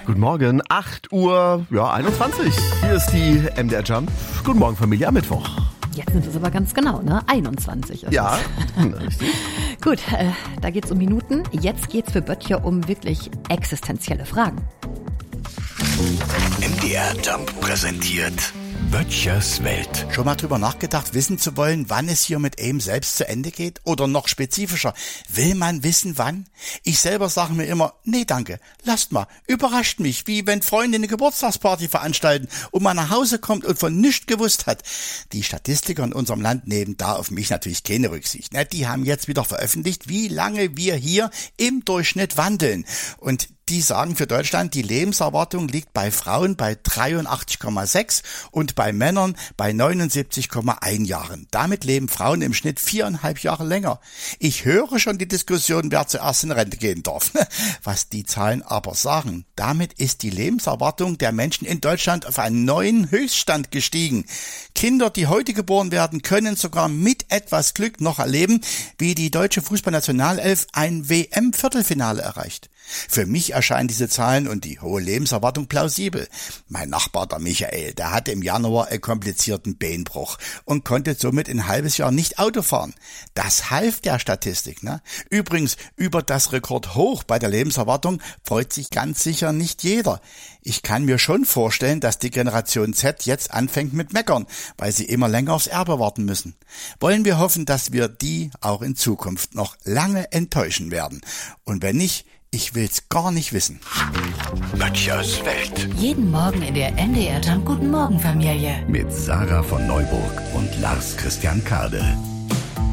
Guten Morgen, 8 Uhr, 21. Hier ist die MDR Jump. Guten Morgen, Familie, am Mittwoch. Jetzt sind es aber ganz genau, ne? 21 ist Ja, es. richtig. Gut, da geht's um Minuten. Jetzt geht's für Böttcher um wirklich existenzielle Fragen. MDR Jump präsentiert Böttchers Welt. Schon mal drüber nachgedacht, wissen zu wollen, wann es hier mit AIM selbst zu Ende geht? Oder noch spezifischer, will man wissen, wann? Ich selber sage mir immer, nee danke, lasst mal, überrascht mich, wie wenn Freunde eine Geburtstagsparty veranstalten und man nach Hause kommt und von nichts gewusst hat. Die Statistiker in unserem Land nehmen da auf mich natürlich keine Rücksicht. Die haben jetzt wieder veröffentlicht, wie lange wir hier im Durchschnitt wandeln. Und die sagen für Deutschland, die Lebenserwartung liegt bei Frauen bei 83,6 und bei Männern bei 79,1 Jahren. Damit leben Frauen im Schnitt 4,5 Jahre länger. Ich höre schon die Diskussion, wer zuerst in Rente gehen darf. Was die Zahlen aber sagen, damit ist die Lebenserwartung der Menschen in Deutschland auf einen neuen Höchststand gestiegen. Kinder, die heute geboren werden, können sogar mit etwas Glück noch erleben, wie die deutsche Fußballnationalelf ein WM-Viertelfinale erreicht. Für mich erscheinen diese Zahlen und die hohe Lebenserwartung plausibel. Mein Nachbar, der Michael, der hatte im Januar einen komplizierten Beinbruch und konnte somit ein halbes Jahr nicht Auto fahren. Das half der Statistik, ne? Übrigens, über das Rekordhoch bei der Lebenserwartung freut sich ganz sicher nicht jeder. Ich kann mir schon vorstellen, dass die Generation Z jetzt anfängt mit Meckern, weil sie immer länger aufs Erbe warten müssen. Wollen wir hoffen, dass wir die auch in Zukunft noch lange enttäuschen werden. Und wenn nicht, ich will's gar nicht wissen. Böttchers Welt. Jeden Morgen in der MDR Jump Guten Morgen Familie. Mit Sarah von Neuburg und Lars Christian Kade.